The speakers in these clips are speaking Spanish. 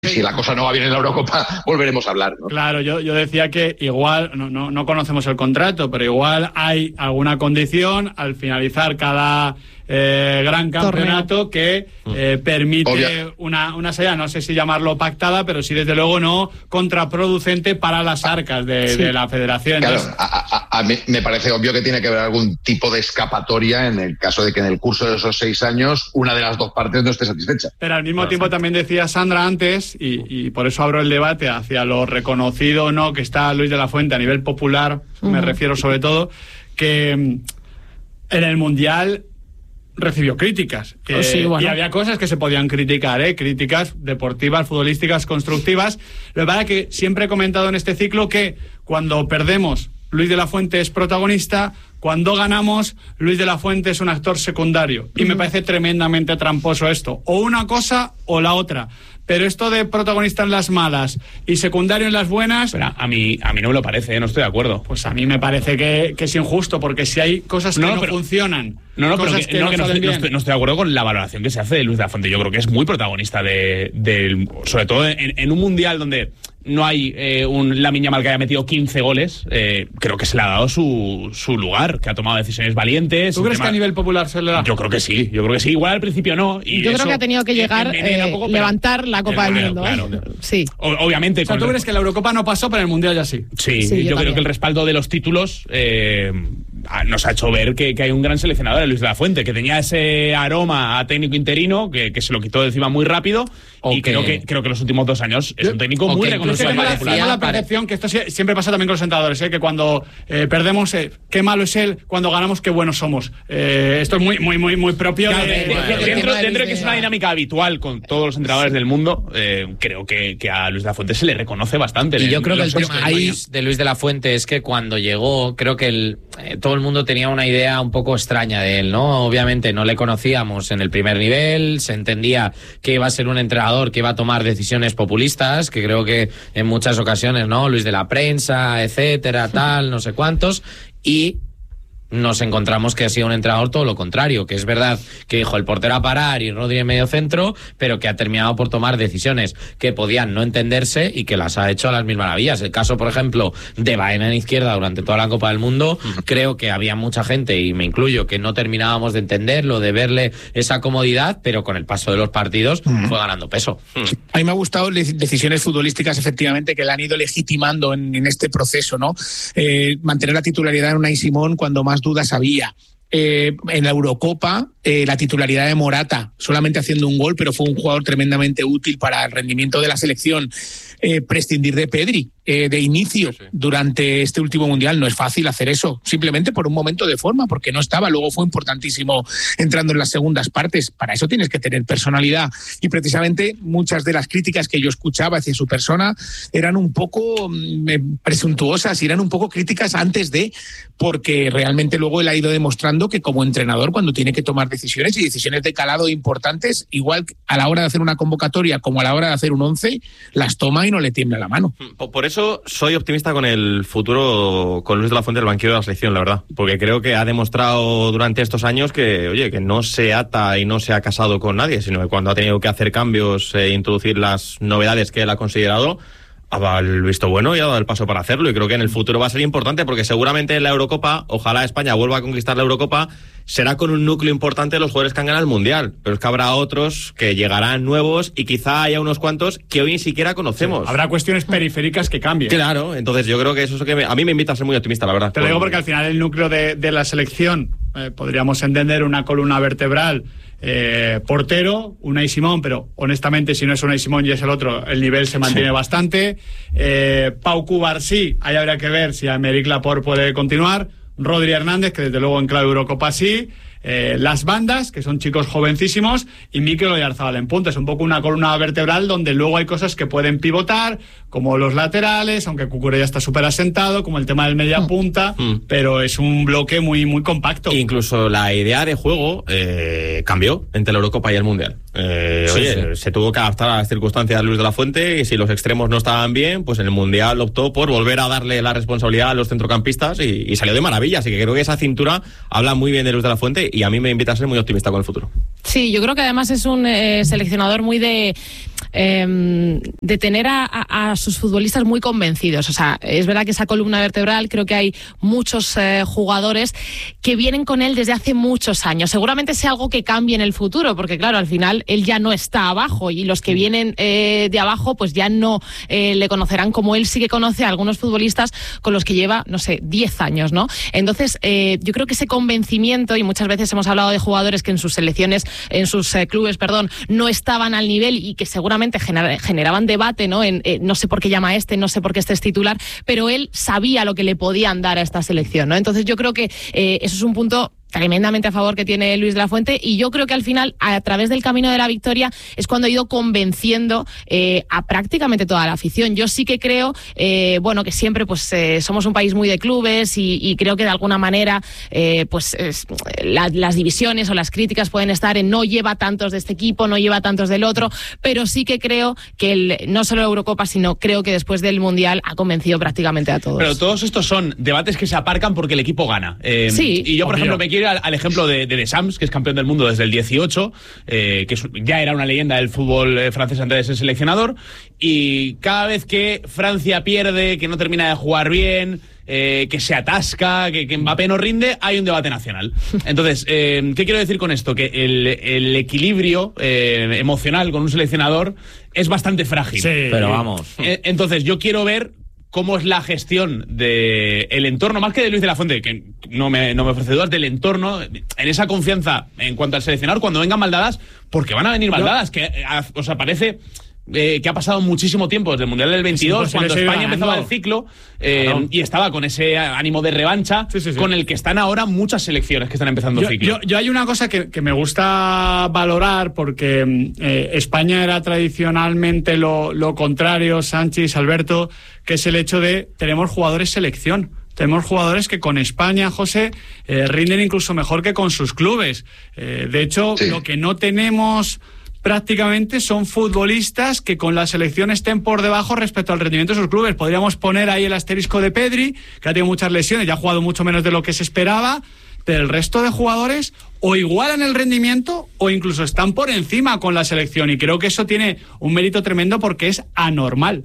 si la cosa no va bien en la Eurocopa, volveremos a hablar, ¿no? Claro, yo decía que igual, no conocemos el contrato, pero igual hay alguna condición al finalizar cada gran campeonato que permite una salida, no sé si llamarlo pactada, pero sí desde luego no contraproducente para las arcas de la federación. Claro, a mí me parece obvio que tiene que haber algún tipo de escapatoria en el caso de que en el curso de esos 6 años una de las dos partes no esté satisfecha. Pero al mismo tiempo también decía Sandra antes, y por eso abro el debate hacia lo reconocido o no que está Luis de la Fuente a nivel popular, me refiero sobre todo, que en el Mundial recibió críticas y había cosas que se podían criticar, críticas deportivas, futbolísticas, constructivas. Lo que pasa es que siempre he comentado en este ciclo que cuando perdemos, Luis de la Fuente es protagonista, cuando ganamos, Luis de la Fuente es un actor secundario. Y me parece tremendamente tramposo esto. O una cosa o la otra. Pero esto de protagonista en las malas y secundario en las buenas... Pero a mí no me lo parece, no estoy de acuerdo. Pues a mí me parece que es injusto, porque si hay cosas que no funcionan... No estoy de acuerdo con la valoración que se hace de Luis de la Fuente. Yo creo que es muy protagonista sobre todo en un mundial donde no hay Lamine Yamal que haya metido 15 goles. Creo que se le ha dado su lugar, que ha tomado decisiones valientes. ¿Tú crees que a nivel popular se le da? Yo creo que sí. Igual al principio no. Y yo creo que ha tenido que llegar levantar la Copa del Mundo. Claro. Sí. Obviamente. O sea, ¿tú crees que la Eurocopa no pasó, pero en el Mundial ya sí? Sí, yo creo que el respaldo de los títulos nos ha hecho ver que hay un gran seleccionador, Luis de la Fuente, que tenía ese aroma a técnico interino, que se lo quitó de encima muy rápido. Y creo que los últimos 2 años es un técnico muy reconocido. Tengo la percepción que esto siempre pasa también con los entrenadores, que cuando perdemos, qué malo es él, cuando ganamos, qué buenos somos. Esto es muy propio. Claro, dentro de que es una dinámica habitual con todos los entrenadores del mundo, creo que a Luis de la Fuente se le reconoce bastante. Y yo creo que el tema de Luis de la Fuente es que cuando llegó, creo que todo el mundo tenía una idea un poco extraña de él, ¿no? Obviamente no le conocíamos en el primer nivel, se entendía que iba a ser un entrenador que iba a tomar decisiones populistas, que creo que en muchas ocasiones, ¿no? Luis de la prensa, etcétera, tal, no sé cuántos, y nos encontramos que ha sido un entrenador todo lo contrario, que es verdad que dijo el portero a parar y Rodri en medio centro, pero que ha terminado por tomar decisiones que podían no entenderse y que las ha hecho a las mil maravillas. El caso, por ejemplo, de Baena en izquierda durante toda la Copa del Mundo, creo que había mucha gente, y me incluyo, que no terminábamos de entenderlo, de verle esa comodidad, pero con el paso de los partidos fue ganando peso. A mí me ha gustado decisiones futbolísticas, efectivamente, que le han ido legitimando en este proceso, ¿no? Mantener la titularidad en Unai Simón cuando más dudas había. En la Eurocopa, la titularidad de Morata, solamente haciendo un gol, pero fue un jugador tremendamente útil para el rendimiento de la selección. Prescindir de Pedri de inicio durante este último Mundial, no es fácil hacer eso, simplemente por un momento de forma, porque no estaba, luego fue importantísimo entrando en las segundas partes. Para eso tienes que tener personalidad, y precisamente muchas de las críticas que yo escuchaba hacia su persona eran un poco presuntuosas y eran un poco críticas antes de, porque realmente luego él ha ido demostrando que como entrenador, cuando tiene que tomar decisiones y decisiones de calado importantes, igual a la hora de hacer una convocatoria como a la hora de hacer un 11, las toma y no le tiembla la mano. Por eso soy optimista con el futuro con Luis de la Fuente del banquillo de la selección, la verdad, porque creo que ha demostrado durante estos años que no se ata y no se ha casado con nadie, sino que cuando ha tenido que hacer cambios e introducir las novedades que él ha considerado, ha dado el visto bueno y ha dado el paso para hacerlo, y creo que en el futuro va a ser importante, porque seguramente en la Eurocopa, ojalá España vuelva a conquistar la Eurocopa, será con un núcleo importante de los jugadores que han ganado el Mundial, pero es que habrá otros que llegarán nuevos y quizá haya unos cuantos que hoy ni siquiera conocemos. Sí, habrá cuestiones periféricas que cambien. Claro, entonces yo creo que eso es lo que a mí me invita a ser muy optimista, la verdad. Te lo digo porque al final el núcleo de la selección, podríamos entender una columna vertebral, portero, Unai Simón, pero honestamente si no es Unai Simón y es el otro, el nivel se mantiene bastante. Pau Cubarsí, ahí habría que ver si Aymeric Laporte puede continuar. Rodri Hernández, que desde luego en clave Eurocopa sí. Las bandas, que son chicos jovencísimos, y Mikel Oyarzabal en punta. Es un poco una columna vertebral donde luego hay cosas que pueden pivotar, como los laterales, aunque Cucurella está súper asentado, como el tema del media punta, pero es un bloque muy, muy compacto. Incluso la idea de juego cambió entre la Eurocopa y el Mundial. Se tuvo que adaptar a las circunstancias de Luis de la Fuente, y si los extremos no estaban bien, pues en el Mundial optó por volver a darle la responsabilidad a los centrocampistas, y salió de maravilla. Así que creo que esa cintura habla muy bien de Luis de la Fuente, y a mí me invita a ser muy optimista con el futuro. Sí, yo creo que además es un seleccionador muy de tener a sus futbolistas muy convencidos. O sea, es verdad que esa columna vertebral, creo que hay muchos jugadores que vienen con él desde hace muchos años. Seguramente sea algo que cambie en el futuro, porque claro, al final él ya no está abajo y los que vienen de abajo pues ya no le conocerán como él sí que conoce a algunos futbolistas con los que lleva, no sé, 10 años, ¿no? Entonces, yo creo que ese convencimiento, y muchas veces hemos hablado de jugadores que en sus selecciones, en sus clubes, no estaban al nivel y que seguramente generaban debate, ¿no? No sé por qué llama no sé por qué este es titular, pero él sabía lo que le podían dar a esta selección, ¿no? Entonces yo creo que eso es un punto tremendamente a favor que tiene Luis de la Fuente, y yo creo que al final, a través del camino de la victoria, es cuando ha ido convenciendo a prácticamente toda la afición. Yo sí que creo, que siempre pues somos un país muy de clubes y creo que de alguna manera las divisiones o las críticas pueden estar en no lleva tantos de este equipo, no lleva tantos del otro, pero sí que creo que no solo la Eurocopa, sino creo que después del Mundial ha convencido prácticamente a todos. Pero todos estos son debates que se aparcan porque el equipo gana. Sí. Y yo, por ejemplo, me quiero al ejemplo de Deschamps, que es campeón del mundo desde el 18, que ya era una leyenda del fútbol francés antes de ser seleccionador, y cada vez que Francia pierde, que no termina de jugar bien, que se atasca, que Mbappé no rinde, hay un debate nacional. Entonces, ¿qué quiero decir con esto? Que el equilibrio emocional con un seleccionador es bastante frágil. Sí, pero vamos. Entonces, yo quiero ver cómo es la gestión del entorno, más que de Luis de la Fuente, que no me ofrece dudas, del entorno, en esa confianza en cuanto al seleccionador, cuando vengan maldadas, porque van a venir maldadas, parece que ha pasado muchísimo tiempo desde el Mundial del 22, cuando España empezaba el ciclo, y estaba con ese ánimo de revancha, con el que están ahora muchas selecciones que están empezando el ciclo. Yo hay una cosa que me gusta valorar, porque España era tradicionalmente lo contrario, Sánchez, Alberto, que es el hecho de tenemos jugadores selección. Tenemos jugadores que con España, José, rinden incluso mejor que con sus clubes. De hecho, lo que no tenemos prácticamente son futbolistas que con la selección estén por debajo respecto al rendimiento de sus clubes. Podríamos poner ahí el asterisco de Pedri, que ha tenido muchas lesiones, ya ha jugado mucho menos de lo que se esperaba, pero el resto de jugadores o igualan el rendimiento o incluso están por encima con la selección, y creo que eso tiene un mérito tremendo porque es anormal.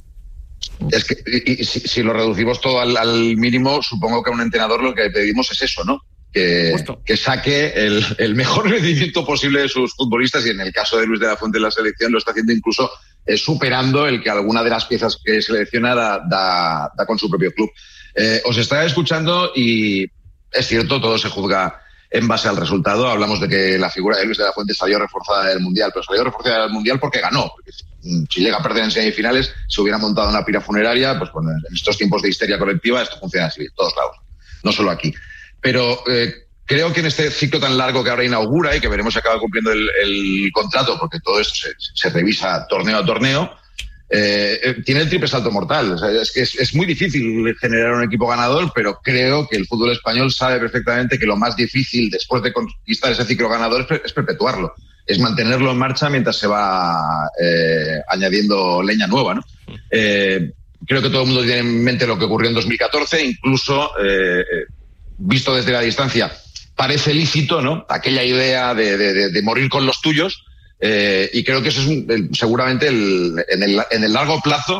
Es que si lo reducimos todo al mínimo, supongo que a un entrenador lo que pedimos es eso, ¿no? Que saque el mejor rendimiento posible de sus futbolistas, y en el caso de Luis de la Fuente en la selección lo está haciendo incluso superando el que alguna de las piezas que selecciona da con su propio club. Os estaba escuchando y es cierto, todo se juzga en base al resultado. Hablamos de que la figura de Luis de la Fuente salió reforzada del Mundial, pero salió reforzada del Mundial porque ganó. Porque si llega a perder en semifinales, se hubiera montado una pira funeraria, pues bueno, en estos tiempos de histeria colectiva esto funciona así, en todos lados, no solo aquí. Pero creo que en este ciclo tan largo que ahora inaugura y que veremos si acaba cumpliendo el contrato, porque todo esto se revisa torneo a torneo, tiene el triple salto mortal. O sea, es que es muy difícil generar un equipo ganador, pero creo que el fútbol español sabe perfectamente que lo más difícil después de conquistar ese ciclo ganador es perpetuarlo, es mantenerlo en marcha mientras se va añadiendo leña nueva, ¿no? Creo que todo el mundo tiene en mente lo que ocurrió en 2014, incluso visto desde la distancia parece lícito, ¿no? Aquella idea de morir con los tuyos. Y creo que eso es seguramente en el largo plazo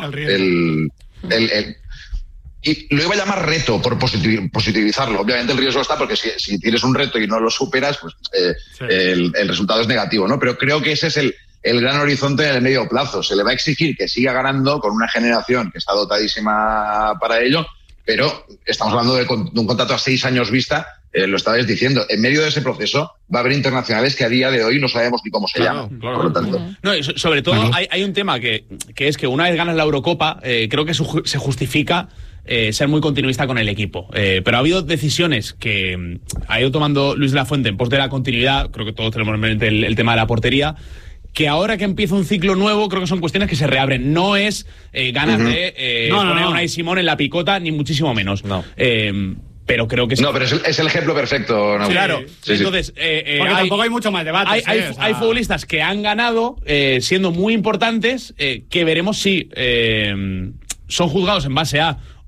y lo iba a llamar reto por positivizarlo. Obviamente el riesgo está porque si tienes un reto y no lo superas, pues el resultado es negativo, ¿no? Pero creo que ese es el gran horizonte en el medio plazo. Se le va a exigir que siga ganando con una generación que está dotadísima para ello, pero estamos hablando de un contrato a 6 años vista. Lo estabais diciendo, en medio de ese proceso va a haber internacionales que a día de hoy no sabemos ni cómo se llaman. Claro. Por lo tanto. No, y sobre todo hay un tema que es que una vez ganas la Eurocopa, creo que se justifica ser muy continuista con el equipo. Pero ha habido decisiones que ha ido tomando Luis de la Fuente en pos de la continuidad. Creo que todos tenemos en mente el tema de la portería, que ahora que empieza un ciclo nuevo, creo que son cuestiones que se reabren. No es ganas de poner a Unai Simón en la picota, ni muchísimo menos. No. Pero creo que sí. No, pero es el ejemplo perfecto, ¿no? Claro. Sí. Entonces, porque tampoco hay mucho más debate. Hay futbolistas que han ganado siendo muy importantes, que veremos si son juzgados en base a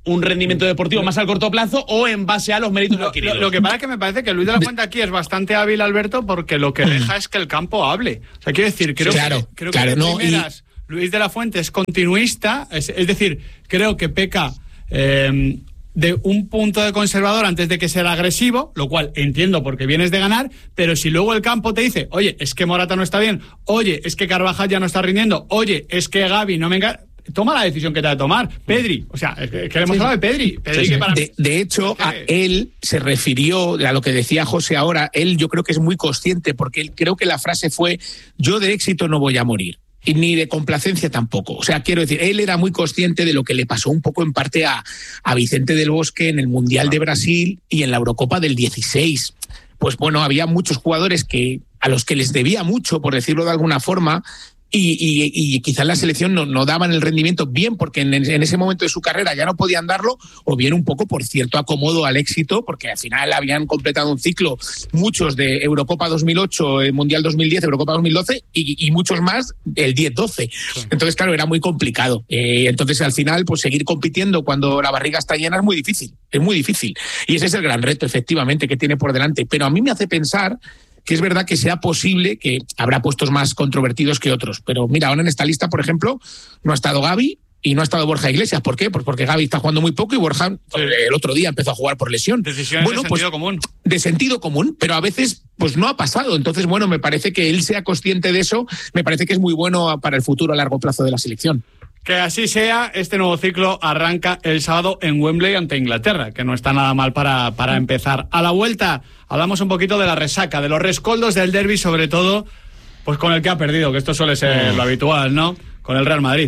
un rendimiento deportivo más al corto plazo o en base a los méritos adquiridos. Lo que pasa es que me parece que Luis de la Fuente aquí es bastante hábil, Alberto, porque lo que deja es que el campo hable. O sea, quiero decir, creo que Luis de la Fuente es continuista, es decir, creo que peca de un punto de conservador antes de que sea agresivo, lo cual entiendo porque vienes de ganar, pero si luego el campo te dice, oye, es que Morata no está bien, oye, es que Carvajal ya no está rindiendo, oye, es que Gavi no me engaña, toma la decisión que te va a tomar. Pedri, o sea, que le hemos hablado de Pedri. Que para de hecho, a él se refirió a lo que decía José ahora, él yo creo que es muy consciente, porque él, creo que la frase fue, yo de éxito no voy a morir. Y ni de complacencia tampoco. O sea, quiero decir, él era muy consciente de lo que le pasó un poco en parte a Vicente del Bosque en el Mundial de Brasil y en la Eurocopa del 16. Pues bueno, había muchos jugadores a los que les debía mucho, por decirlo de alguna forma, y quizás la selección no daban el rendimiento bien porque en ese momento de su carrera ya no podían darlo, o bien un poco por cierto acomodo al éxito, porque al final habían completado un ciclo, muchos de Eurocopa 2008, Mundial 2010, Eurocopa 2012 y muchos más el 10-12. Entonces, claro, era muy complicado. Entonces, al final, pues seguir compitiendo cuando la barriga está llena es muy difícil. Y ese es el gran reto, efectivamente, que tiene por delante. Pero a mí me hace pensar que es verdad que sea posible, que habrá puestos más controvertidos que otros. Pero mira, ahora en esta lista, por ejemplo, no ha estado Gavi y no ha estado Borja Iglesias. ¿Por qué? Pues porque Gavi está jugando muy poco y Borja el otro día empezó a jugar por lesión. Decisiones de sentido común. De sentido común, pero a veces pues no ha pasado. Entonces, bueno, me parece que él sea consciente de eso, me parece que es muy bueno para el futuro a largo plazo de la selección. Que así sea, este nuevo ciclo arranca el sábado en Wembley ante Inglaterra, que no está nada mal para empezar. A la vuelta hablamos un poquito de la resaca, de los rescoldos del derbi, sobre todo pues con el que ha perdido, que esto suele ser lo habitual, ¿no? Con el Real Madrid.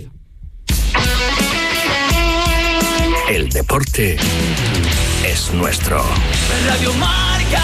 El deporte es nuestro. Radio Marca.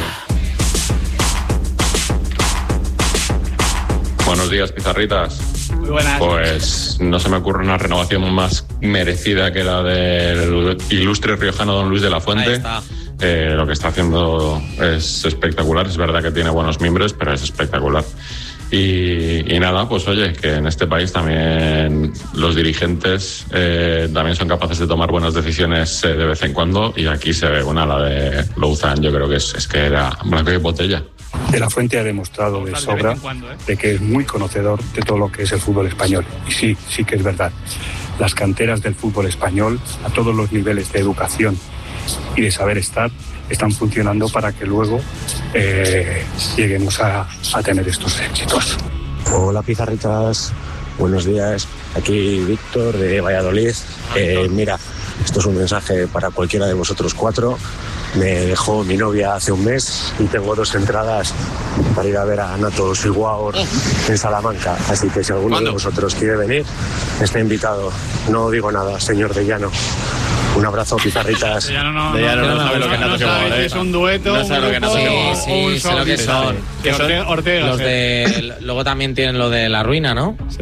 Buenos días, pizarritas. Muy buenas. Pues no se me ocurre una renovación más merecida que la del ilustre riojano don Luis de la Fuente. Ahí está. Lo que está haciendo es espectacular. Es verdad que tiene buenos miembros, pero es espectacular. Y nada, pues oye, que en este país también los dirigentes también son capaces de tomar buenas decisiones de vez en cuando, y aquí se ve una, la de Louzán, yo creo que es que era blanco y botella. De la Fuente ha demostrado de sobra de que es muy conocedor de todo lo que es el fútbol español. Y sí que es verdad. Las canteras del fútbol español, a todos los niveles de educación y de saber estar, están funcionando para que luego lleguemos a tener estos éxitos. Hola, pizarritas. Buenos días. Aquí Víctor de Valladolid. Mira, esto es un mensaje para cualquiera de vosotros cuatro. Me dejó mi novia hace un mes y tengo 2 entradas para ir a ver a Nato Siguaor en Salamanca. Así que si alguno de vosotros quiere venir, está invitado. No digo nada, señor de Llano. Un abrazo, pizarritas. De Llano no sabe lo que es Nato Siguaor. Es un dueto, no sabe lo que sí, sé lo que son. Que Ortega. Los de, luego también tienen lo de La Ruina, ¿no? Sí,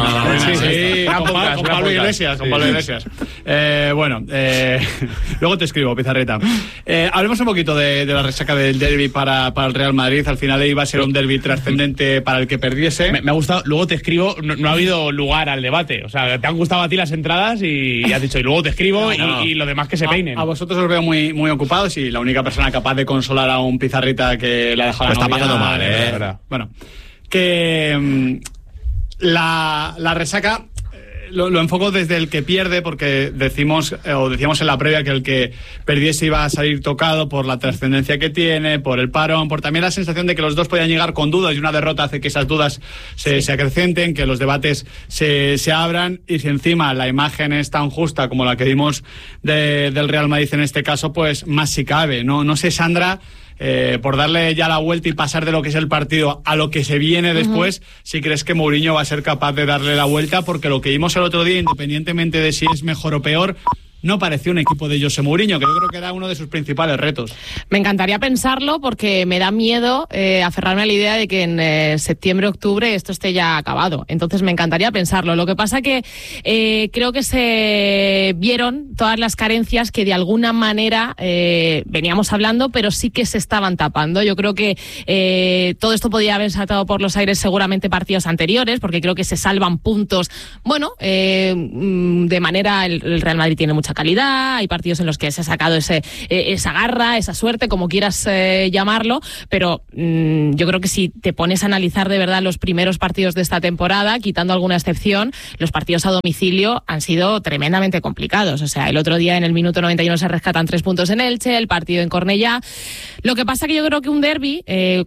con Pablo Iglesias. Bueno, luego te escribo, pizarrita. Hablemos un poquito de la resaca del derbi para el Real Madrid. Al final iba a ser un derbi trascendente para el que perdiese. Me ha gustado, luego te escribo, no ha habido lugar al debate. O sea, te han gustado a ti las entradas y has dicho, y luego te escribo y los demás que se peinen. A vosotros os veo muy, muy ocupados, y la única persona capaz de consolar a un pizarrita que le ha dejado la novia. Está pasando mal, Bueno, que la resaca lo enfoco desde el que pierde, porque decíamos en la previa que el que perdiese iba a salir tocado por la trascendencia que tiene, por el parón, por también la sensación de que los dos podían llegar con dudas, y una derrota hace que esas dudas se acrecenten, que los debates se abran, y si encima la imagen es tan justa como la que vimos del Real Madrid en este caso, pues más si cabe. No sé, Sandra, por darle ya la vuelta y pasar de lo que es el partido a lo que se viene después, si crees que Mourinho va a ser capaz de darle la vuelta, porque lo que vimos el otro día, independientemente de si es mejor o peor, no pareció un equipo de José Mourinho, que yo creo que era uno de sus principales retos. Me encantaría pensarlo, porque me da miedo aferrarme a la idea de que en septiembre, octubre esto esté ya acabado. Entonces me encantaría pensarlo. Lo que pasa que creo que se vieron todas las carencias que de alguna manera veníamos hablando, pero sí que se estaban tapando. Yo creo que todo esto podía haber saltado por los aires seguramente partidos anteriores, porque creo que se salvan puntos. Bueno, de manera el Real Madrid tiene mucha mucha calidad, hay partidos en los que se ha sacado esa garra, esa suerte, como quieras llamarlo, pero yo creo que si te pones a analizar de verdad los primeros partidos de esta temporada, quitando alguna excepción, los partidos a domicilio han sido tremendamente complicados. O sea, el otro día en el minuto 91 se rescatan 3 puntos en Elche, el partido en Cornellá. Lo que pasa que yo creo que un derbi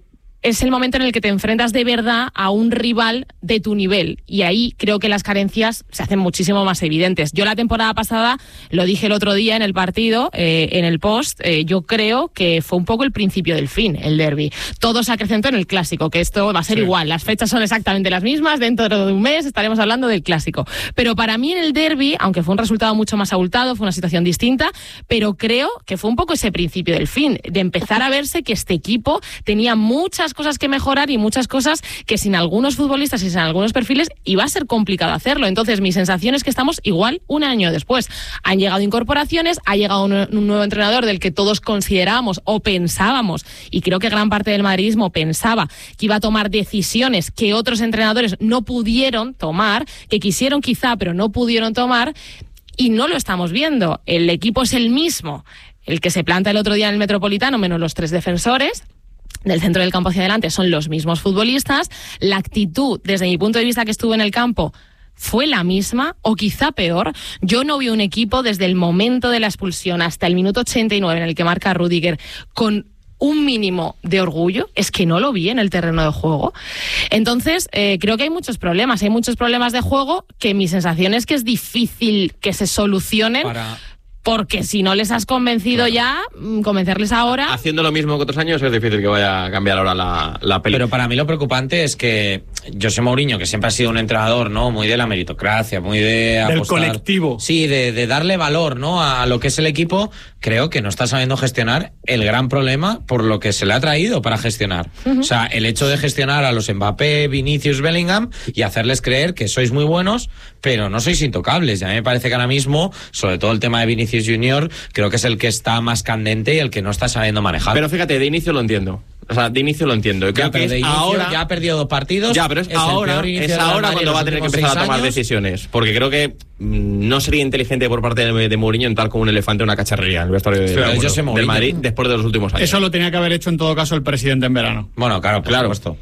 es el momento en el que te enfrentas de verdad a un rival de tu nivel, y ahí creo que las carencias se hacen muchísimo más evidentes. Yo la temporada pasada, lo dije el otro día en el partido, en el post, yo creo que fue un poco el principio del fin, el derbi. Todo se acrecentó en el clásico, que esto va a ser igual, las fechas son exactamente las mismas, dentro de un mes estaremos hablando del clásico. Pero para mí en el derbi, aunque fue un resultado mucho más abultado, fue una situación distinta, pero creo que fue un poco ese principio del fin, de empezar a verse que este equipo tenía muchas cosas que mejorar y muchas cosas que sin algunos futbolistas y sin algunos perfiles iba a ser complicado hacerlo. Entonces mi sensación es que estamos igual un año después. Han llegado incorporaciones, ha llegado un nuevo entrenador del que todos considerábamos o pensábamos, y creo que gran parte del madridismo pensaba que iba a tomar decisiones que otros entrenadores no pudieron tomar, que quisieron quizá pero no pudieron tomar, y no lo estamos viendo. El equipo es el mismo, el que se planta el otro día en el Metropolitano, menos los 3 defensores. Del centro del campo hacia adelante son los mismos futbolistas. La actitud, desde mi punto de vista que estuve en el campo, fue la misma o quizá peor. Yo no vi un equipo desde el momento de la expulsión hasta el minuto 89 en el que marca Rüdiger con un mínimo de orgullo. Es que no lo vi en el terreno de juego. Entonces, creo que hay muchos problemas de juego que mi sensación es que es difícil que se solucionen. Porque si no les has convencido ya, convencerles ahora... Haciendo lo mismo que otros años es difícil que vaya a cambiar ahora la película. Pero para mí lo preocupante es que José Mourinho, que siempre ha sido un entrenador, ¿no?, muy de la meritocracia, muy de apostar... Del colectivo. Sí, de darle valor, ¿no?, a lo que es el equipo, creo que no está sabiendo gestionar el gran problema por lo que se le ha traído para gestionar. O sea, el hecho de gestionar a los Mbappé, Vinicius, Bellingham y hacerles creer que sois muy buenos, pero no sois intocables. Y a mí me parece que ahora mismo, sobre todo el tema de Vinicius Junior, creo que es el que está más candente y el que no está sabiendo manejar. Pero fíjate, de inicio lo entiendo. O sea, de inicio lo entiendo. Creo que de inicio ahora ya ha perdido 2 partidos. Ya, pero es ahora cuando va a tener que empezar a tomar decisiones. Porque creo que no sería inteligente por parte de Mourinho entrar como un elefante en una cacharrería en el vestuario del Madrid después de los últimos años. Eso lo tenía que haber hecho en todo caso el presidente en verano. Bueno, claro. Esto.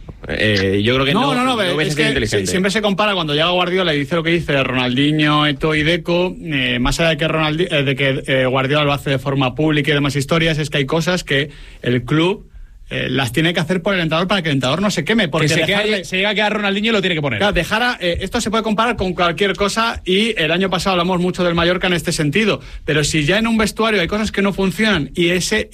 Yo creo que no es que inteligente. Siempre se compara cuando llega Guardiola y dice lo que dice Ronaldinho, Eto'o y Deco, más allá de que Guardiola lo hace de forma pública y demás historias, es que hay cosas que el club las tiene que hacer por el entrenador para que el entrenador no se queme. Porque se llega a quedar Ronaldinho y lo tiene que poner. Claro, esto se puede comparar con cualquier cosa, y el año pasado hablamos mucho del Mallorca en este sentido, pero si ya en un vestuario hay cosas que no funcionan y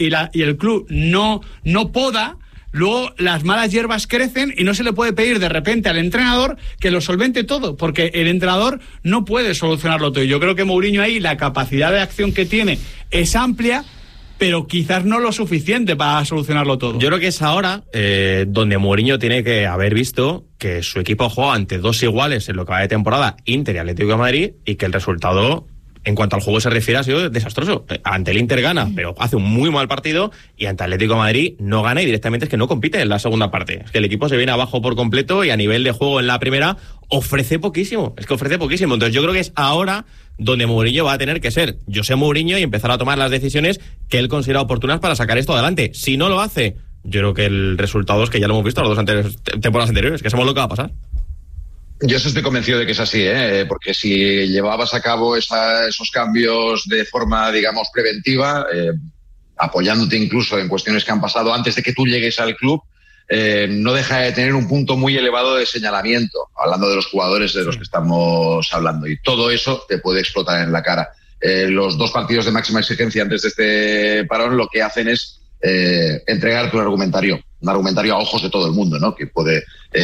el club no poda, luego las malas hierbas crecen y no se le puede pedir de repente al entrenador que lo solvente todo, porque el entrenador no puede solucionarlo todo. Yo creo que Mourinho ahí, la capacidad de acción que tiene es amplia, pero quizás no lo suficiente para solucionarlo todo. Yo creo que es ahora donde Mourinho tiene que haber visto que su equipo juega ante 2 iguales en lo que va de temporada, Inter y Atlético de Madrid, y que el resultado, en cuanto al juego se refiere, ha sido desastroso. Ante el Inter gana, pero hace un muy mal partido, y ante Atlético de Madrid no gana y directamente es que no compite en la segunda parte. Es que el equipo se viene abajo por completo y a nivel de juego en la primera ofrece poquísimo. Entonces yo creo que es ahora donde Mourinho va a tener que ser José Mourinho y empezar a tomar las decisiones que él considera oportunas para sacar esto adelante. Si no lo hace, yo creo que el resultado es que ya lo hemos visto las 2 temporadas anteriores, que sabemos lo que va a pasar. Yo estoy convencido de que es así, porque si llevabas a cabo esos cambios de forma, digamos, preventiva, apoyándote incluso en cuestiones que han pasado antes de que tú llegues al club, no deja de tener un punto muy elevado de señalamiento, hablando de los jugadores de los que estamos hablando, y todo eso te puede explotar en la cara. Los 2 partidos de máxima exigencia antes de este parón lo que hacen es entregarte un argumentario a ojos de todo el mundo, ¿no?, que puede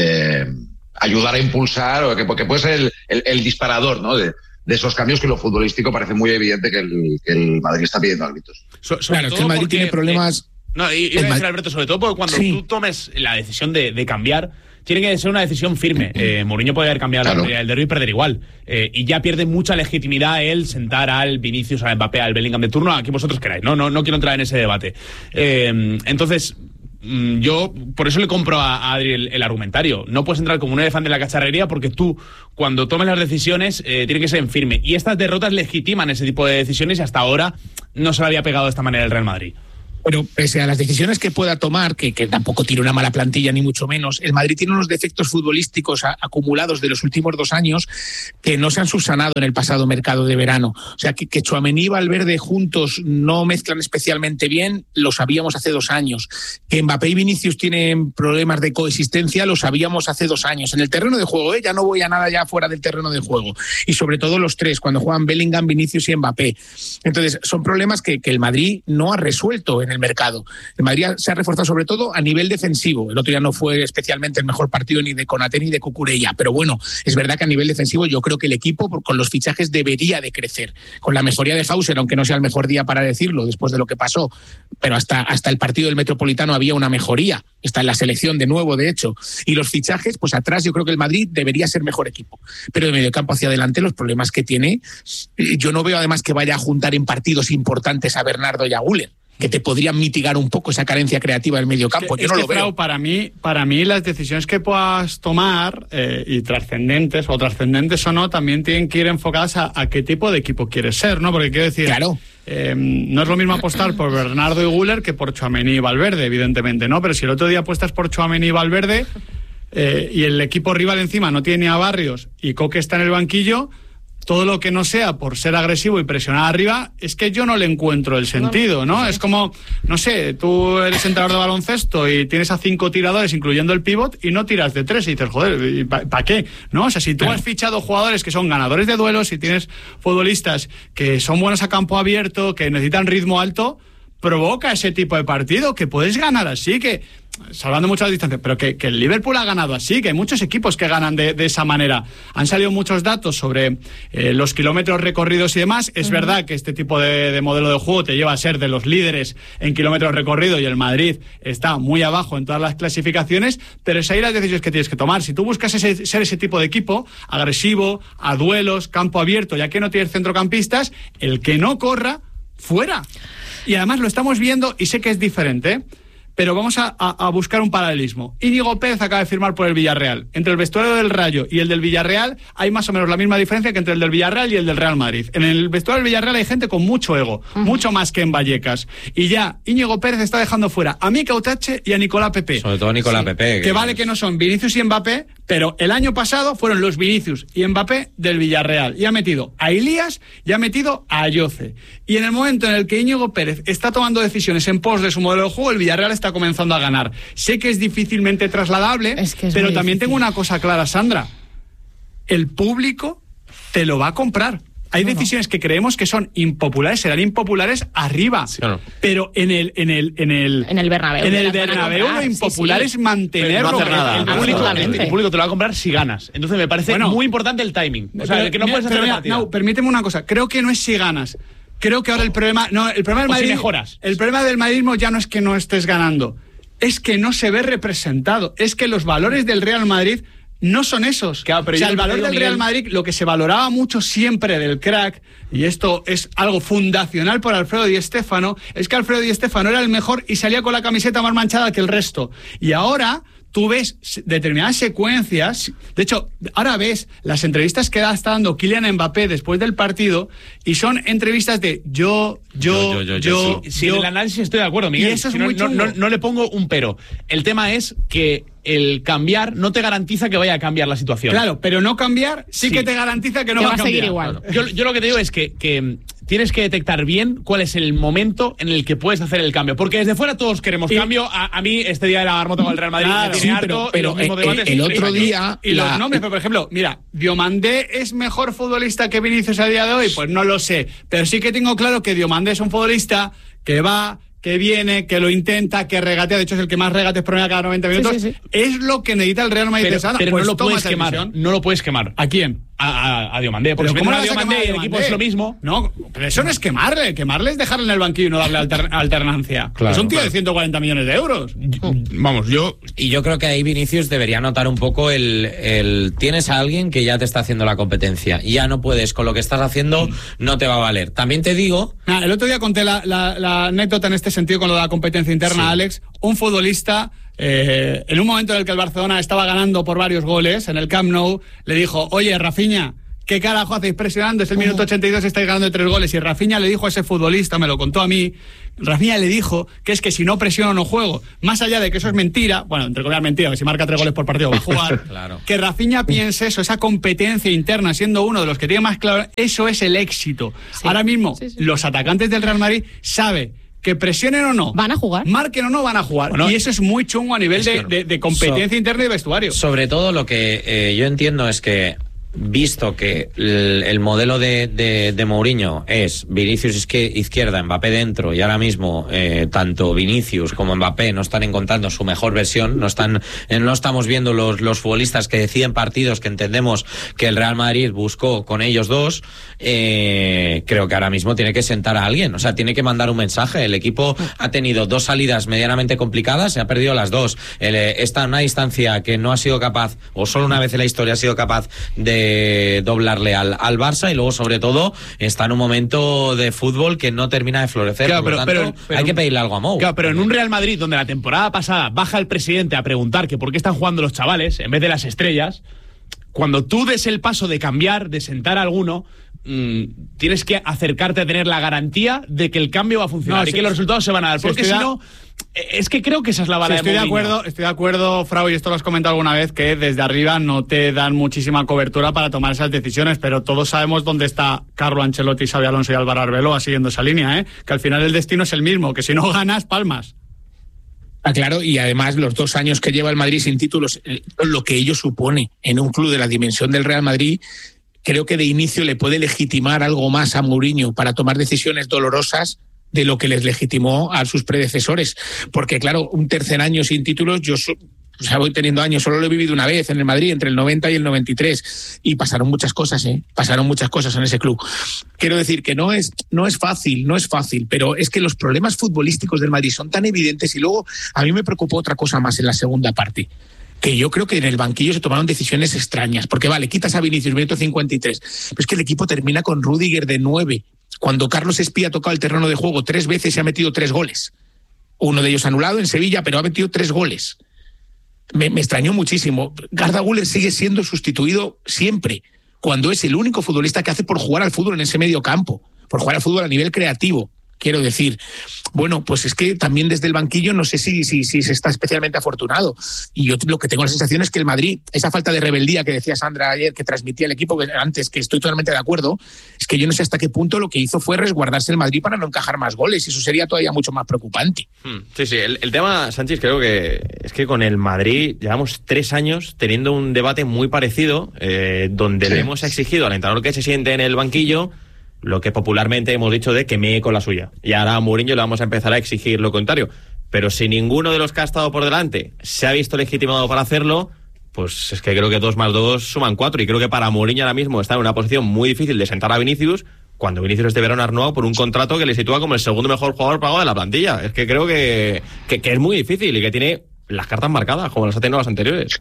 ayudar a impulsar, o que puede ser el disparador, ¿no?, de esos cambios, que lo futbolístico parece muy evidente que el Madrid está pidiendo árbitros. Claro, es que el Madrid tiene problemas... No, iba a decir, Alberto, sobre todo porque cuando tú tomes la decisión de cambiar, tiene que ser una decisión firme. Mourinho puede haber cambiado el derbi y perder igual. Y ya pierde mucha legitimidad él sentar al Vinicius, al Mbappé, al Bellingham de turno, a quien vosotros queráis. No quiero entrar en ese debate. Entonces, yo por eso le compro a Adri el argumentario. No puedes entrar como un elefante en la cacharrería porque tú, cuando tomes las decisiones, tiene que ser en firme. Y estas derrotas legitiman ese tipo de decisiones y hasta ahora no se le había pegado de esta manera el Real Madrid. Pero pese a las decisiones que pueda tomar, que tampoco tiene una mala plantilla ni mucho menos, el Madrid tiene unos defectos futbolísticos acumulados de los últimos 2 años que no se han subsanado en el pasado mercado de verano. O sea, que Tchouaméni y Valverde juntos no mezclan especialmente bien, lo sabíamos hace 2 años. Que Mbappé y Vinicius tienen problemas de coexistencia, lo sabíamos hace 2 años. En el terreno de juego, ya no voy a nada ya fuera del terreno de juego. Y sobre todo los tres, cuando juegan Bellingham, Vinicius y Mbappé. Entonces, son problemas que el Madrid no ha resuelto en el mercado. El Madrid se ha reforzado sobre todo a nivel defensivo. El otro día no fue especialmente el mejor partido ni de Konaté ni de Cucurella, pero bueno, es verdad que a nivel defensivo yo creo que el equipo con los fichajes debería de crecer. Con la mejoría de Hauser, aunque no sea el mejor día para decirlo después de lo que pasó, pero hasta el partido del Metropolitano había una mejoría. Está en la selección de nuevo, de hecho. Y los fichajes, pues atrás yo creo que el Madrid debería ser mejor equipo. Pero de mediocampo hacia adelante los problemas que tiene, yo no veo además que vaya a juntar en partidos importantes a Bernardo y a Güler, que te podrían mitigar un poco esa carencia creativa del mediocampo. Yo no lo veo. Frau, para mí las decisiones que puedas tomar, y trascendentes o no, también tienen que ir enfocadas a qué tipo de equipo quieres ser, ¿no? Porque quiero decir, claro, no es lo mismo apostar por Bernardo y Güler que por Tchouaméni y Valverde, evidentemente, ¿no? Pero si el otro día apuestas por Tchouaméni y Valverde, y el equipo rival encima no tiene a Barrios y Coque está en el banquillo, todo lo que no sea por ser agresivo y presionar arriba, es que yo no le encuentro el sentido, ¿no? Es como, no sé, tú eres entrenador de baloncesto y tienes a 5 tiradores, incluyendo el pívot, y no tiras de 3, y dices, joder, ¿para qué? ¿No? O sea, si tú has fichado jugadores que son ganadores de duelos, si tienes futbolistas que son buenos a campo abierto, que necesitan ritmo alto, provoca ese tipo de partido, que puedes ganar así, que salvando mucho la distancia, pero que el Liverpool ha ganado así, que hay muchos equipos que ganan de esa manera. Han salido muchos datos sobre los kilómetros recorridos y demás. Es verdad que este tipo de modelo de juego te lleva a ser de los líderes en kilómetros recorridos y el Madrid está muy abajo en todas las clasificaciones, pero es ahí las decisiones que tienes que tomar. Si tú buscas ser ese tipo de equipo, agresivo, a duelos, campo abierto, ya que no tienes centrocampistas, el que no corra, fuera. Y además lo estamos viendo, y sé que es diferente, ¿eh? Pero vamos a buscar un paralelismo. Íñigo Pérez acaba de firmar por el Villarreal. Entre el vestuario del Rayo y el del Villarreal hay más o menos la misma diferencia que entre el del Villarreal y el del Real Madrid. En el vestuario del Villarreal hay gente con mucho ego, mucho más que en Vallecas. Y ya Íñigo Pérez está dejando fuera a Mika Utache y a Nicolás Pepe. Sobre todo Nicolás Pepe. Que vale que no son Vinicius y Mbappé, pero el año pasado fueron los Vinicius y Mbappé del Villarreal. Y ha metido a Elías y ha metido a Ayoce. Y en el momento en el que Íñigo Pérez está tomando decisiones en pos de su modelo de juego, el Villarreal está comenzando a ganar. Sé que es difícilmente trasladable, pero también tengo una cosa clara, Sandra. El público te lo va a comprar. Hay decisiones que creemos que son impopulares, serán impopulares arriba. Sí, claro. Pero en el Bernabéu. En el Bernabéu lo impopular es mantenerlo. No hacer nada. El público te lo va a comprar si ganas. Entonces me parece muy importante el timing. O sea, que no puedes hacer no, permíteme una cosa. Creo que no es si ganas. Creo que ahora el problema del Madrid, si mejoras. El problema del madridismo ya no es que no estés ganando, es que no se ve representado. Es que los valores del Real Madrid no son esos. Claro, pero o sea, el valor del Real Madrid, lo que se valoraba mucho siempre del crack, y esto es algo fundacional por Alfredo Di Stéfano, es que Alfredo Di Stéfano era el mejor y salía con la camiseta más manchada que el resto. Y ahora tú ves determinadas secuencias. De hecho, ahora ves las entrevistas que está dando Kylian Mbappé después del partido, y son entrevistas de yo. Sí, en el análisis estoy de acuerdo, Miguel. Y eso es muy chungo. No le pongo un pero. El tema es que el cambiar no te garantiza que vaya a cambiar la situación. Claro, pero no cambiar sí que te garantiza que no va a seguir igual. Yo lo que te digo es que tienes que detectar bien cuál es el momento en el que puedes hacer el cambio. Porque desde fuera todos queremos cambio. A mí este día de la marmota con el Real Madrid me tiene harto. Pero el otro día... Y los nombres, pero por ejemplo, mira, Diomandé es mejor futbolista que Vinicius a día de hoy, pues no lo sé. Pero sí que tengo claro que Diomandé es un futbolista que va, que viene, que lo intenta, que regatea, de hecho es el que más regates promedia cada 90 minutos. Sí. Es lo que necesita el Real Madrid. Pero pues no lo puedes quemar. No lo puedes quemar. ¿A quién? a Diomandé. Porque si ¿cómo a Diomandé y el equipo es lo mismo? No, pero eso no es quemarle es dejarle en el banquillo y no darle alternancia. Claro, es un tío de 140 millones de euros. Y yo creo que ahí Vinicius debería notar un poco tienes a alguien que ya te está haciendo la competencia. Ya no puedes, con lo que estás haciendo, no te va a valer. También te digo... El otro día conté la anécdota en este sentido con lo de la competencia interna, Alex. Un futbolista... en un momento en el que el Barcelona estaba ganando por varios goles en el Camp Nou, le dijo: oye, Rafinha, ¿qué carajo hacéis presionando? Es el minuto 82, estáis ganando de 3 goles. Y Rafinha le dijo a ese futbolista, me lo contó a mí, Rafinha le dijo que es que si no presiono no juego. Más allá de que eso es mentira, bueno, entre comillas mentira, que si marca 3 goles por partido va a jugar, claro. Que Rafinha piense eso, esa competencia interna, siendo uno de los que tiene más claro, eso es el éxito. Sí. Ahora mismo, los atacantes del Real Madrid saben que presionen o no, van a jugar, marquen o no, van a jugar. Bueno, y eso es muy chungo a nivel de competencia interna y de vestuario. Sobre todo lo que yo entiendo es que, visto que el modelo de Mourinho es Vinicius izquierda, Mbappé dentro, y ahora mismo tanto Vinicius como Mbappé no están encontrando su mejor versión, no estamos viendo los futbolistas que deciden partidos que entendemos que el Real Madrid buscó con ellos dos, creo que ahora mismo tiene que sentar a alguien, o sea, tiene que mandar un mensaje. El equipo ha tenido 2 salidas medianamente complicadas, se ha perdido las 2, está en una distancia que no ha sido capaz, o solo una vez en la historia ha sido capaz de doblarle al Barça, y luego sobre todo está en un momento de fútbol que no termina de florecer. Claro, pero hay que pedirle algo a Mou. Claro, pero en un Real Madrid donde la temporada pasada baja el presidente a preguntar que por qué están jugando los chavales en vez de las estrellas, cuando tú des el paso de cambiar, de sentar a alguno, tienes que acercarte a tener la garantía de que el cambio va a funcionar y que los resultados se van a dar, porque si no, es que creo que esa es la bala de Mourinho. Estoy de acuerdo, Frau, y esto lo has comentado alguna vez, que desde arriba no te dan muchísima cobertura para tomar esas decisiones, pero todos sabemos dónde está Carlo Ancelotti, Xabi Alonso y Álvaro Arbeloa siguiendo esa línea, que al final el destino es el mismo, que si no ganas, palmas. Claro, y además los 2 años que lleva el Madrid sin títulos, lo que ello supone en un club de la dimensión del Real Madrid, creo que de inicio le puede legitimar algo más a Mourinho para tomar decisiones dolorosas de lo que les legitimó a sus predecesores. Porque claro, un tercer año sin títulos, voy teniendo años, solo lo he vivido una vez en el Madrid, entre el 90 y el 93, y pasaron muchas cosas, pasaron muchas cosas en ese club. Quiero decir que no es fácil, pero es que los problemas futbolísticos del Madrid son tan evidentes, y luego a mí me preocupó otra cosa más en la segunda parte, que yo creo que en el banquillo se tomaron decisiones extrañas, porque vale, quitas a Vinicius, minuto 53, pero es que el equipo termina con Rüdiger de 9, cuando Carlos Espía ha tocado el terreno de juego 3 veces y ha metido 3 goles. Uno de ellos anulado en Sevilla, pero ha metido 3 goles. Me extrañó muchísimo. Arda Güler sigue siendo sustituido siempre, cuando es el único futbolista que hace por jugar al fútbol en ese medio campo, por jugar al fútbol a nivel creativo. Quiero decir, bueno, pues es que también desde el banquillo no sé si se está especialmente afortunado. Y yo lo que tengo la sensación es que el Madrid, esa falta de rebeldía que decía Sandra ayer, que transmitía el equipo antes, que estoy totalmente de acuerdo, es que yo no sé hasta qué punto lo que hizo fue resguardarse el Madrid para no encajar más goles, y eso sería todavía mucho más preocupante. Sí, el tema, Sánchez, creo que es que con el Madrid llevamos 3 años teniendo un debate muy parecido, donde le hemos exigido al entrenador que se siente en el banquillo lo que popularmente hemos dicho de que mee con la suya. Y ahora a Mourinho le vamos a empezar a exigir lo contrario. Pero si ninguno de los que ha estado por delante se ha visto legitimado para hacerlo, pues es que creo que 2 más 2 suman 4. Y creo que para Mourinho ahora mismo está en una posición muy difícil de sentar a Vinicius, cuando Vinicius este verano ha renovado por un contrato que le sitúa como el segundo mejor jugador pagado de la plantilla. Es que creo que es muy difícil y que tiene las cartas marcadas, como las ha tenido las anteriores.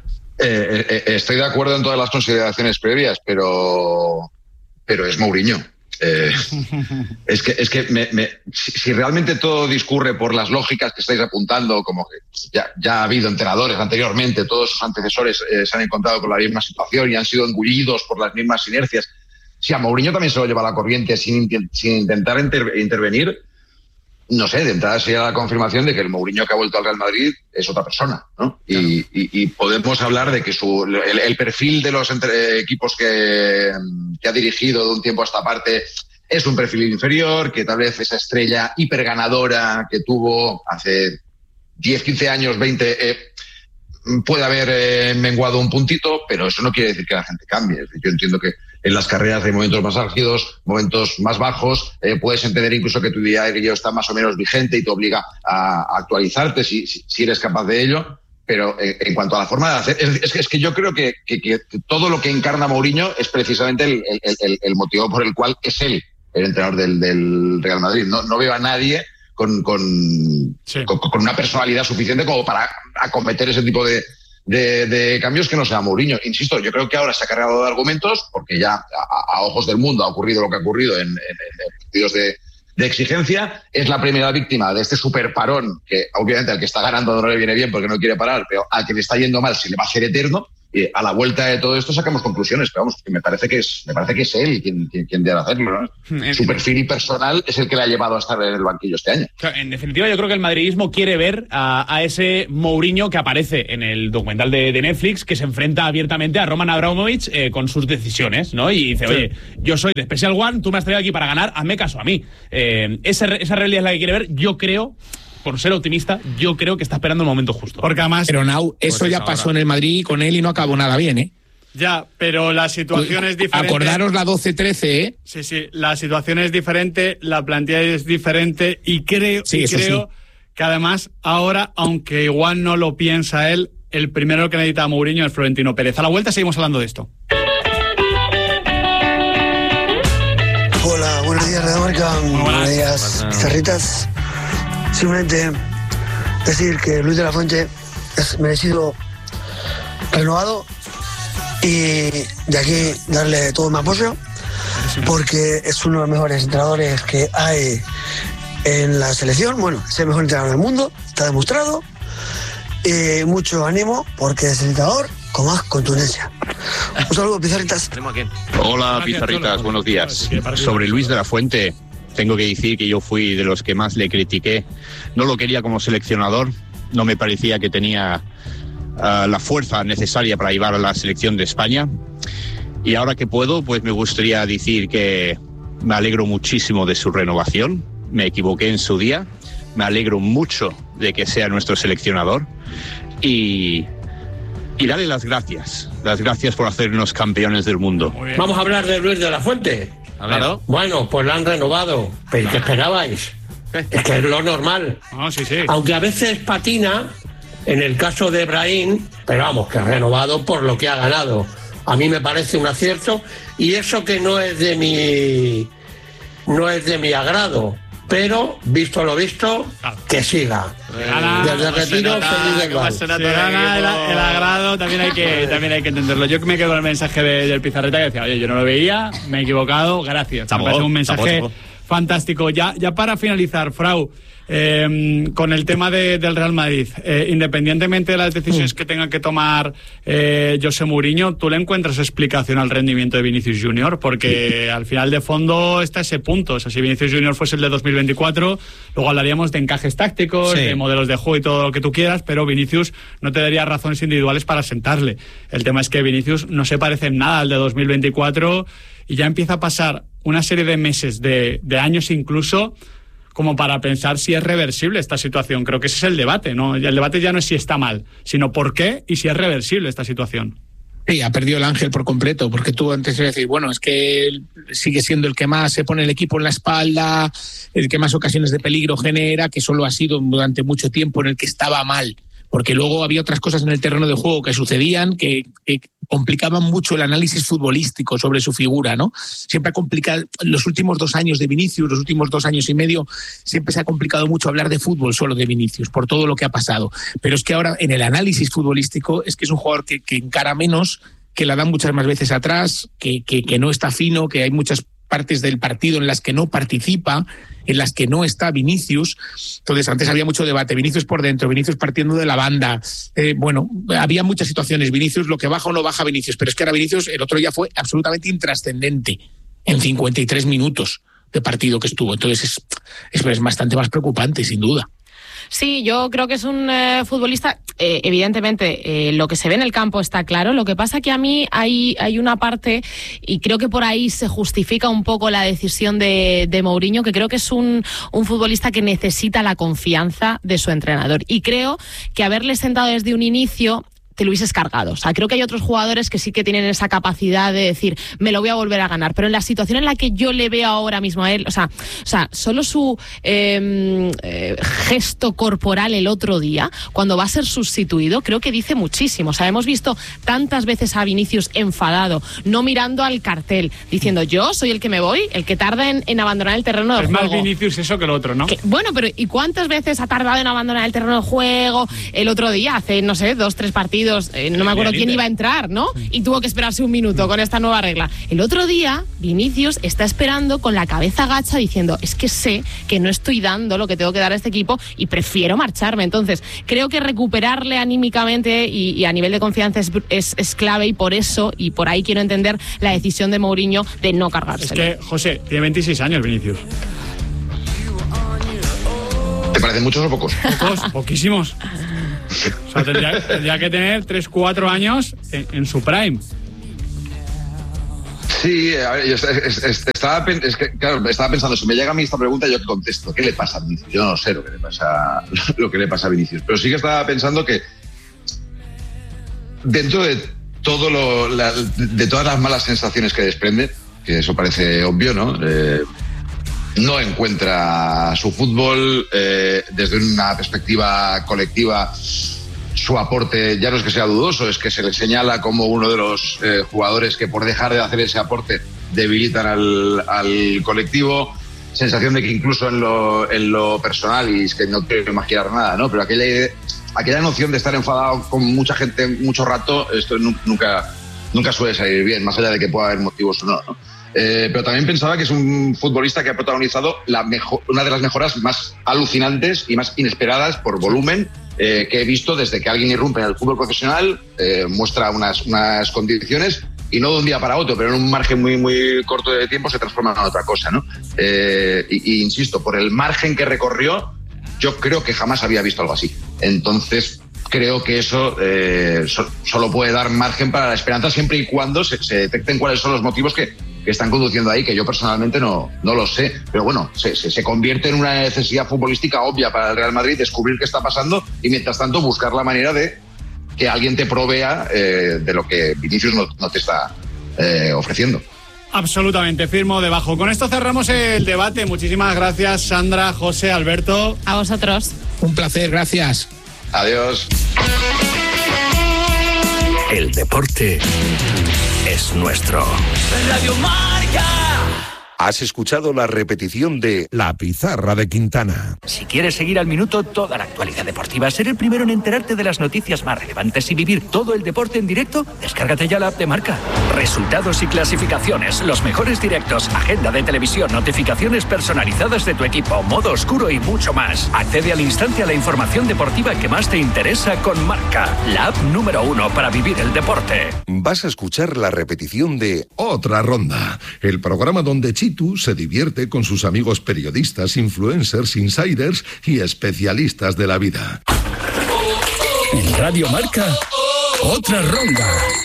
Estoy de acuerdo en todas las consideraciones previas, pero es Mourinho. Es que si realmente todo discurre por las lógicas que estáis apuntando, como que ya ha habido entrenadores anteriormente, todos sus antecesores se han encontrado con la misma situación y han sido engullidos por las mismas inercias. Si a Mourinho también se lo lleva la corriente sin intentar intervenir, no sé, de entrada sería la confirmación de que el Mourinho que ha vuelto al Real Madrid es otra persona, ¿no? Claro. Y podemos hablar de que el perfil de los equipos que ha dirigido de un tiempo a esta parte es un perfil inferior, que tal vez esa estrella hiperganadora que tuvo hace 10, 15 años, 20, puede haber menguado un puntito, pero eso no quiere decir que la gente cambie. Yo entiendo que en las carreras hay momentos más álgidos, momentos más bajos, puedes entender incluso que tu diario está más o menos vigente y te obliga a actualizarte si eres capaz de ello, pero en cuanto a la forma de hacer, es que yo creo que todo lo que encarna Mourinho es precisamente el motivo por el cual es él el entrenador del Real Madrid. No veo a nadie con una personalidad suficiente como para acometer ese tipo de cambios que no sea Mourinho. Insisto, yo creo que ahora se ha cargado de argumentos porque ya a ojos del mundo ha ocurrido lo que ha ocurrido en partidos de exigencia. Es la primera víctima de este super parón que obviamente al que está ganando no le viene bien porque no quiere parar, pero al que le está yendo mal se le va a hacer eterno. Y a la vuelta de todo esto sacamos conclusiones, pero vamos, que me parece que es él quien debe hacerlo, ¿no? Su perfil personal es el que le ha llevado a estar en el banquillo este año. En definitiva, yo creo que el madridismo quiere ver a ese Mourinho que aparece en el documental de Netflix, que se enfrenta abiertamente a Roman Abramovich con sus decisiones, ¿no? Y dice, oye, yo soy de Special One, tú me has traído aquí para ganar, hazme caso a mí. Esa realidad es la que quiere ver. Yo creo, por ser optimista, yo creo que está esperando el momento justo. Porque además, pero Nau, eso ya pasó en el Madrid con él y no acabó nada bien, ¿eh? Ya, pero la situación es diferente. Acordaros la 12-13, ¿eh? Sí, la situación es diferente, la plantilla es diferente y creo que además ahora, aunque igual no lo piensa él, el primero que necesita a Mourinho es Florentino Pérez. A la vuelta seguimos hablando de esto. Hola, buenos días, Radio Marca. Buenos días, Pizarritas. Simplemente decir que Luis de la Fuente es merecido renovado y de aquí darle todo mi apoyo porque es uno de los mejores entrenadores que hay en la selección. Bueno, es el mejor entrenador del mundo, está demostrado. Mucho ánimo porque es el entrenador con más contundencia. Un saludo, Pizarritas. Hola, Pizarritas, buenos días. Sobre Luis de la Fuente, tengo que decir que yo fui de los que más le critiqué. No lo quería como seleccionador, no me parecía que tenía la fuerza necesaria para llevar a la selección de España. Y ahora que puedo, pues me gustaría decir que me alegro muchísimo de su renovación. Me equivoqué en su día. Me alegro mucho de que sea nuestro seleccionador. Y darle las gracias por hacernos campeones del mundo. Vamos a hablar de Luis de la Fuente. Claro. Bueno, pues la han renovado. ¿Pero qué esperabais? Es que es lo normal. Sí. Aunque a veces patina, en el caso de Brahim, pero vamos, que renovado por lo que ha ganado. A mí me parece un acierto y eso que no es de mi agrado. Pero, visto lo visto, que siga. Desde retiro, feliz del Val. El agrado también hay que entenderlo. Yo me quedo con el mensaje del Pizarreta que decía, oye, yo no lo veía, me he equivocado, gracias. Me parece un mensaje fantástico. Ya para finalizar, Frau, con el tema del Real Madrid, independientemente de las decisiones que tenga que tomar José Mourinho, ¿tú le encuentras explicación al rendimiento de Vinicius Junior? Porque al final de fondo está ese punto. O sea, si Vinicius Junior fuese el de 2024, luego hablaríamos de encajes tácticos, de modelos de juego y todo lo que tú quieras, pero Vinicius no te daría razones individuales para sentarle. El tema es que Vinicius no se parece en nada al de 2024 y ya empieza a pasar una serie de meses, de años incluso, como para pensar si es reversible esta situación. Creo que ese es el debate, ¿no? El debate ya no es si está mal, sino por qué y si es reversible esta situación. Sí, ha perdido el ángel por completo, porque tú antes ibas a decir, bueno, es que él sigue siendo el que más se pone el equipo en la espalda, el que más ocasiones de peligro genera, que solo ha sido durante mucho tiempo en el que estaba mal, porque luego había otras cosas en el terreno de juego que sucedían que complicaban mucho el análisis futbolístico sobre su figura, ¿no? Siempre ha complicado, los últimos 2 años de Vinicius, los últimos 2 años y medio, siempre se ha complicado mucho hablar de fútbol solo de Vinicius, por todo lo que ha pasado. Pero es que ahora, en el análisis futbolístico, es que es un jugador que encara menos, que la dan muchas más veces atrás, que no está fino, que hay muchas partes del partido en las que no participa, en las que no está Vinicius. Entonces, antes había mucho debate, Vinicius por dentro, Vinicius partiendo de la banda. Había muchas situaciones, Vinicius, lo que baja o no baja Vinicius, pero es que ahora Vinicius el otro día fue absolutamente intrascendente en 53 minutos de partido que estuvo. Entonces, es bastante más preocupante, sin duda. Sí, yo creo que es un futbolista, evidentemente, lo que se ve en el campo está claro. Lo que pasa que a mí hay una parte, y creo que por ahí se justifica un poco la decisión de Mourinho, que creo que es un futbolista que necesita la confianza de su entrenador. Y creo que haberle sentado desde un inicio te lo hubieses cargado. O sea, creo que hay otros jugadores que sí que tienen esa capacidad de decir, me lo voy a volver a ganar. Pero en la situación en la que yo le veo ahora mismo a él, o sea solo su gesto corporal el otro día, cuando va a ser sustituido, creo que dice muchísimo. O sea, hemos visto tantas veces a Vinicius enfadado, no mirando al cartel, diciendo, yo soy el que me voy, el que tarda en abandonar el terreno del juego. Es más Vinicius eso que lo otro, ¿no? Bueno, pero ¿y cuántas veces ha tardado en abandonar el terreno del juego? El otro día, hace, no sé, 2-3 partidos, no me acuerdo quién iba a entrar, ¿no? Y tuvo que esperarse un minuto con esta nueva regla. El otro día, Vinicius está esperando con la cabeza gacha diciendo, es que sé que no estoy dando lo que tengo que dar a este equipo y prefiero marcharme. Entonces, creo que recuperarle anímicamente y a nivel de confianza es clave, y por eso, y por ahí quiero entender la decisión de Mourinho de no cargárselo. Es que, José, tiene 26 años Vinicius. ¿Te parecen muchos o pocos? Pocos, poquísimos. O sea, tendría que tener 3-4 años en su prime. Sí, a ver, estaba pensando, si me llega a mí esta pregunta, yo contesto, ¿qué le pasa a Vinicius? Yo no sé lo que le pasa a Vinicius, pero sí que estaba pensando que dentro de de todas las malas sensaciones que desprende, que eso parece obvio, ¿no? No encuentra su fútbol desde una perspectiva colectiva. Su aporte ya no es que sea dudoso, es que se le señala como uno de los jugadores que por dejar de hacer ese aporte debilitan al colectivo. Sensación de que incluso en lo personal, y es que no quiero imaginar nada, ¿no? Pero aquella noción de estar enfadado con mucha gente mucho rato, esto nunca suele salir bien, más allá de que pueda haber motivos o no, ¿no? Pero también pensaba que es un futbolista que ha protagonizado una de las mejoras más alucinantes y más inesperadas por volumen que he visto desde que alguien irrumpe en el fútbol profesional, muestra unas condiciones y no de un día para otro, pero en un margen muy, muy corto de tiempo se transforma en otra cosa, ¿no? Y insisto, por el margen que recorrió, yo creo que jamás había visto algo así. Entonces, creo que eso solo puede dar margen para la esperanza siempre y cuando se detecten cuáles son los motivos que están conduciendo ahí, que yo personalmente no lo sé. Pero bueno, se convierte en una necesidad futbolística obvia para el Real Madrid descubrir qué está pasando y mientras tanto buscar la manera de que alguien te provea de lo que Vinicius no te está ofreciendo. Absolutamente, firmo debajo. Con esto cerramos el debate. Muchísimas gracias, Sandra, José, Alberto. A vosotros. Un placer, gracias. Adiós. El deporte es nuestro. Radio Marca. Has escuchado la repetición de La Pizarra de Quintana. Si quieres seguir al minuto toda la actualidad deportiva, ser el primero en enterarte de las noticias más relevantes y vivir todo el deporte en directo, descárgate ya la app de Marca. Resultados y clasificaciones, los mejores directos, agenda de televisión, notificaciones personalizadas de tu equipo, modo oscuro y mucho más. Accede al instante a la información deportiva que más te interesa con Marca, la app número 1 para vivir el deporte. Vas a escuchar la repetición de Otra Ronda, el programa donde Chitu se divierte con sus amigos periodistas, influencers, insiders y especialistas de la vida. En Radio Marca, Otra Ronda.